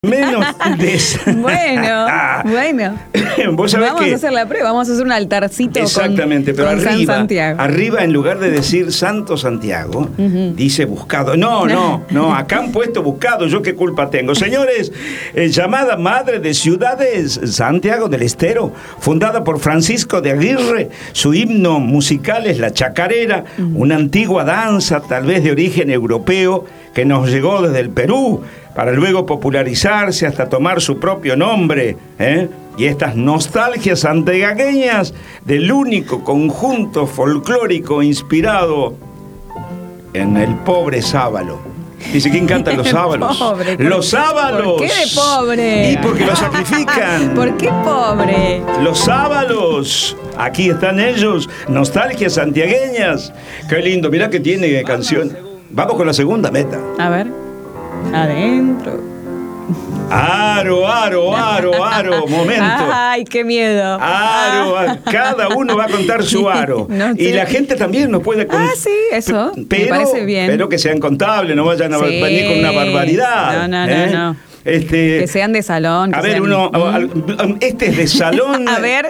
Menos de... Bueno. Vos sabés vamos que... a hacer la prueba, vamos a hacer un altarcito Exactamente, pero con San arriba, Santiago. arriba en lugar de decir Santo Santiago, dice buscado. No, acá han puesto buscado, ¿yo qué culpa tengo? Señores, llamada Madre de Ciudades, Santiago del Estero, fundada por Francisco de Aguirre, su himno musical es la chacarera, una antigua danza, tal vez de origen europeo, que nos llegó desde el Perú, para luego popularizarse hasta tomar su propio nombre, y estas nostalgias santiagueñas del único conjunto folclórico inspirado en el pobre sábalo. Dice, ¿quién canta los sábalos? Pobre, ¡Los sábalos! ¿Por qué de pobre? Y porque los sacrifican. ¿Por qué pobre? Los sábalos. Aquí están ellos, nostalgias santiagueñas. Qué lindo, mirá que tiene canción. Vamos con la segunda meta. A ver. Adentro. Aro, momento. Ay, qué miedo. Aro, cada uno va a contar su aro. No sé. Y la gente también nos puede contar. Sí, eso. Me parece bien. Pero que sean contables, no vayan a venir con una barbaridad. No. Que sean de salón. A ver, este es de salón. A ver.